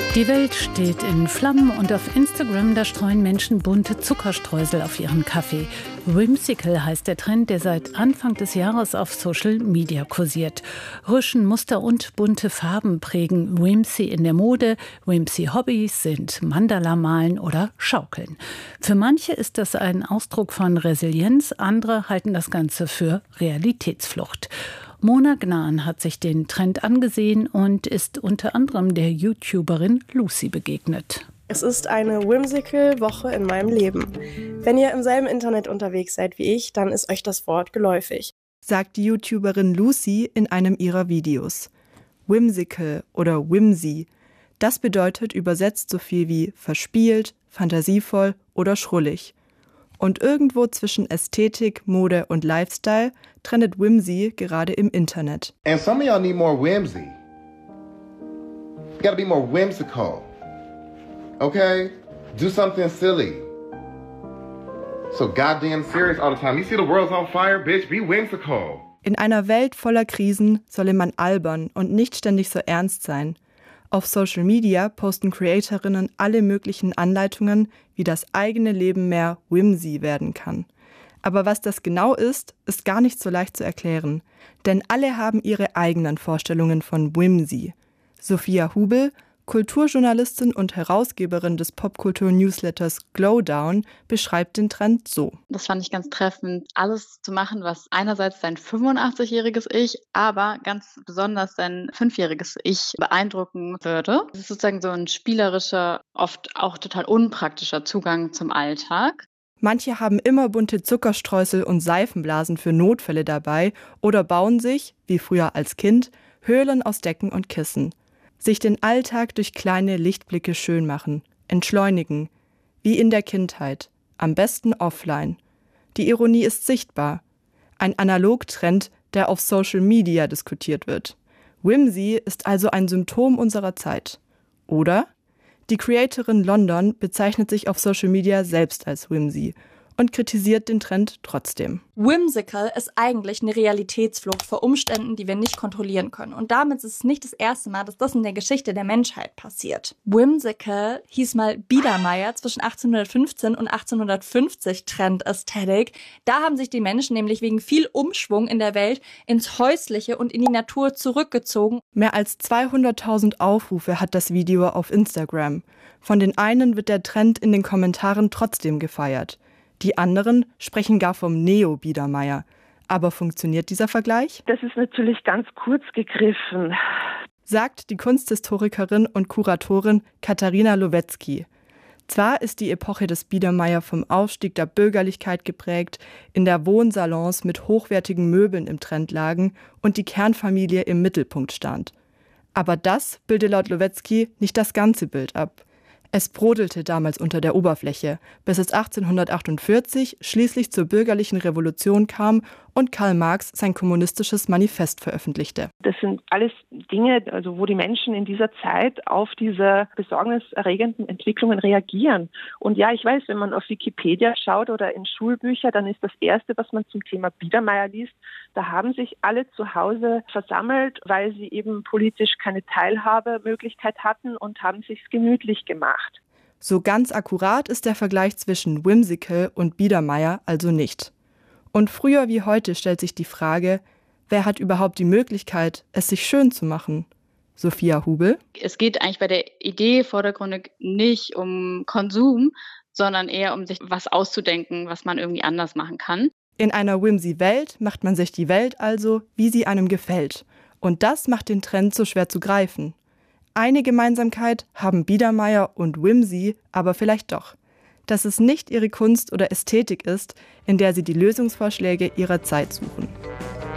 Die Welt steht in Flammen und auf Instagram, da streuen Menschen bunte Zuckerstreusel auf ihren Kaffee. Whimsical heißt der Trend, der seit Anfang des Jahres auf Social Media kursiert. Rüschen, Muster und bunte Farben prägen Whimsy in der Mode. Whimsy-Hobbys sind Mandala-Malen oder Schaukeln. Für manche ist das ein Ausdruck von Resilienz, andere halten das Ganze für Realitätsflucht. Mona Gnan hat sich den Trend angesehen und ist unter anderem der YouTuberin Lucy begegnet. Es ist eine Whimsical-Woche in meinem Leben. Wenn ihr im selben Internet unterwegs seid wie ich, dann ist euch das Wort geläufig, sagt die YouTuberin Lucy in einem ihrer Videos. Whimsical oder Whimsy, das bedeutet übersetzt so viel wie verspielt, fantasievoll oder schrullig. Und irgendwo zwischen Ästhetik, Mode und Lifestyle trendet Whimsy gerade im Internet. And some of y'all need more whimsy. You gotta be more whimsical. Okay? Do something silly. So goddamn serious all the time. You see the world's on fire, bitch? Be whimsical. In einer Welt voller Krisen solle man albern und nicht ständig so ernst sein. Auf Social Media posten Creatorinnen alle möglichen Anleitungen, wie das eigene Leben mehr whimsy werden kann. Aber was das genau ist, ist gar nicht so leicht zu erklären. Denn alle haben ihre eigenen Vorstellungen von Whimsy. Sophia Hubel, Kulturjournalistin und Herausgeberin des Popkultur-Newsletters Glowdown, beschreibt den Trend so. Das fand ich ganz treffend, alles zu machen, was einerseits sein 85-jähriges Ich, aber ganz besonders sein 5-jähriges Ich beeindrucken würde. Es ist sozusagen so ein spielerischer, oft auch total unpraktischer Zugang zum Alltag. Manche haben immer bunte Zuckerstreusel und Seifenblasen für Notfälle dabei oder bauen sich, wie früher als Kind, Höhlen aus Decken und Kissen. Sich den Alltag durch kleine Lichtblicke schön machen, entschleunigen, wie in der Kindheit, am besten offline. Die Ironie ist sichtbar. Ein Analogtrend, der auf Social Media diskutiert wird. Whimsy ist also ein Symptom unserer Zeit. Oder? Die Creatorin London bezeichnet sich auf Social Media selbst als Whimsy und kritisiert den Trend trotzdem. Whimsical ist eigentlich eine Realitätsflucht vor Umständen, die wir nicht kontrollieren können. Und damit ist es nicht das erste Mal, dass das in der Geschichte der Menschheit passiert. Whimsical hieß mal Biedermeier zwischen 1815 und 1850 Trend-Ästhetik. Da haben sich die Menschen nämlich wegen viel Umschwung in der Welt ins Häusliche und in die Natur zurückgezogen. Mehr als 200.000 Aufrufe hat das Video auf Instagram. Von den einen wird der Trend in den Kommentaren trotzdem gefeiert. Die anderen sprechen gar vom Neo-Biedermeier. Aber funktioniert dieser Vergleich? Das ist natürlich ganz kurz gegriffen, sagt die Kunsthistorikerin und Kuratorin Katharina Lowetzki. Zwar ist die Epoche des Biedermeier vom Aufstieg der Bürgerlichkeit geprägt, in der Wohnsalons mit hochwertigen Möbeln im Trend lagen und die Kernfamilie im Mittelpunkt stand. Aber das bilde laut Lowetzki nicht das ganze Bild ab. Es brodelte damals unter der Oberfläche, bis es 1848 schließlich zur bürgerlichen Revolution kam und Karl Marx sein kommunistisches Manifest veröffentlichte. Das sind alles Dinge, also wo die Menschen in dieser Zeit auf diese besorgniserregenden Entwicklungen reagieren. Und ja, ich weiß, wenn man auf Wikipedia schaut oder in Schulbücher, dann ist das Erste, was man zum Thema Biedermeier liest, da haben sich alle zu Hause versammelt, weil sie eben politisch keine Teilhabemöglichkeit hatten und haben sich's gemütlich gemacht. So ganz akkurat ist der Vergleich zwischen Whimsical und Biedermeier also nicht. Und früher wie heute stellt sich die Frage, wer hat überhaupt die Möglichkeit, es sich schön zu machen? Sophia Hubel? Es geht eigentlich bei der Idee vordergründig nicht um Konsum, sondern eher um sich was auszudenken, was man irgendwie anders machen kann. In einer Whimsy-Welt macht man sich die Welt also, wie sie einem gefällt. Und das macht den Trend so schwer zu greifen. Eine Gemeinsamkeit haben Biedermeier und Whimsy aber vielleicht doch. Dass es nicht ihre Kunst oder Ästhetik ist, in der sie die Lösungsvorschläge ihrer Zeit suchen.